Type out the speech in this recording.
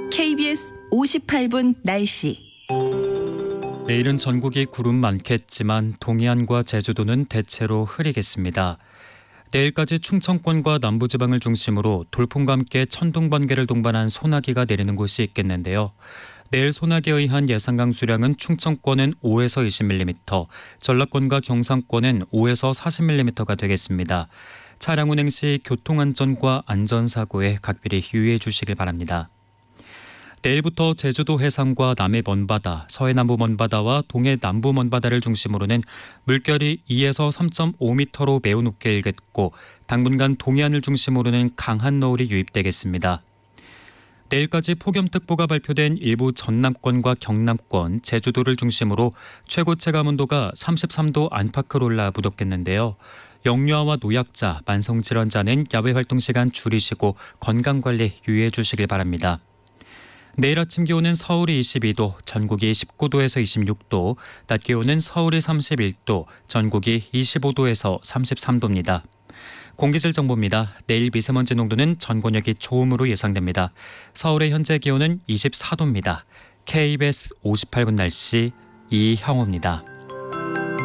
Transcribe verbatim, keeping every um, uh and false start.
케이비에스 오십팔 분 날씨. 내일은 전국이 구름 많겠지만 동해안과 제주도는 대체로 흐리겠습니다. 내일까지 충청권과 남부지방을 중심으로 돌풍과 함께 천둥, 번개를 동반한 소나기가 내리는 곳이 있겠는데요. 내일 소나기에 의한 예상 강수량은 충청권은 오에서 이십 밀리미터, 전라권과 경상권은 오에서 사십 밀리미터가 되겠습니다. 차량 운행 시 교통안전과 안전사고에 각별히 유의해 주시길 바랍니다. 내일부터 제주도 해상과 남해 먼바다, 서해 남부 먼바다와 동해 남부 먼바다를 중심으로는 물결이 이에서 삼 점 오 미터로 매우 높게 일겠고 당분간 동해안을 중심으로는 강한 너울이 유입되겠습니다. 내일까지 폭염특보가 발표된 일부 전남권과 경남권, 제주도를 중심으로 최고 체감 온도가 삼십삼 도 안팎으로 올라 무덥겠는데요. 영유아와 노약자, 만성질환자는 야외 활동 시간 줄이시고 건강관리 유의해 주시길 바랍니다. 내일 아침 기온은 서울이 이십이 도, 전국이 십구 도에서 이십육 도, 낮 기온은 서울이 삼십일 도, 전국이 이십오 도에서 삼십삼 도입니다. 공기질 정보입니다. 내일 미세먼지 농도는 전 권역이 좋음으로 예상됩니다. 서울의 현재 기온은 이십사 도입니다. 케이비에스 오십팔 분 날씨 이형호입니다.